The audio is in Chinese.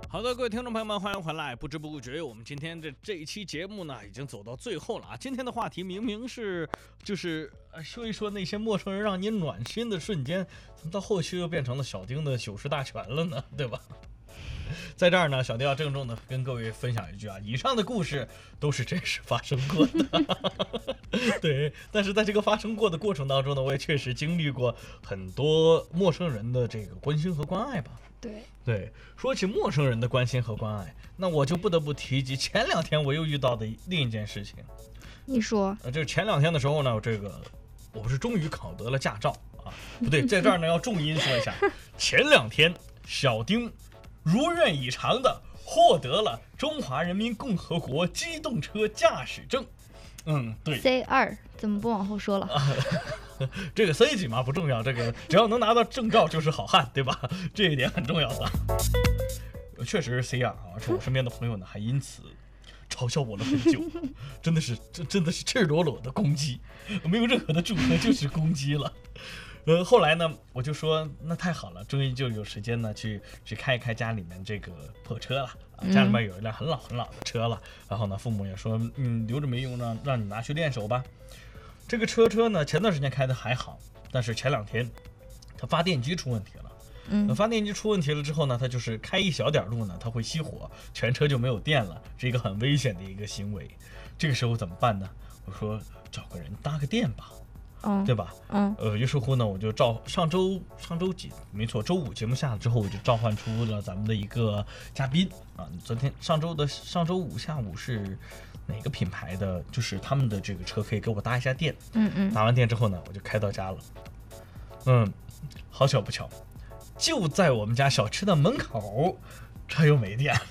好的，各位听众朋友们，欢迎回来。不知不觉，我们今天这一期节目呢，已经走到最后了啊。今天的话题明明是说一说那些陌生人让你暖心的瞬间，怎么到后期又变成了小丁的糗事大全了呢？对吧？在这儿呢，小丁要郑重的跟各位分享一句啊，以上的故事都是真实发生过的。对，但是在这个发生过的过程当中呢，我也确实经历过很多陌生人的这个关心和关爱吧。对，说起陌生人的关心和关爱，那我就不得不提及前2天我又遇到的另一件事情。 你说， 这前2天的时候呢，我不是终于考得了驾照啊？不对，在这儿呢要重音说一下，前2天小丁如愿以偿的获得了中华人民共和国机动车驾驶证。对 C2 怎么不往后说了？ 这个 C 几嘛不重要，这个只要能拿到证照就是好汉，对吧？这一点很重要的。确实是 C2啊，而且我身边的朋友呢还因此嘲笑我了很久，真的是赤裸裸的攻击，没有任何的祝贺，就是攻击了。后来呢，我就说那太好了，终于就有时间呢去开一开家里面这个破车了啊，家里面有一辆很老的车了。然后呢，父母也说留着没用，让你拿去练手吧。这个车呢，前段时间开的还好，但是前2天它发电机出问题了。发电机出问题了之后呢，它就是开一小点路呢，它会熄火，全车就没有电了，是一个很危险的一个行为。这个时候怎么办呢？我说找个人搭个电吧。对吧？于是乎呢，我就上周几，没错，周5节目下了之后，我就召唤出了咱们的一个嘉宾啊。上周5下午是哪个品牌的？就是他们的这个车可以给我搭一下电。搭完电之后呢，我就开到家了。好巧不巧，就在我们家小区的门口，车又没电。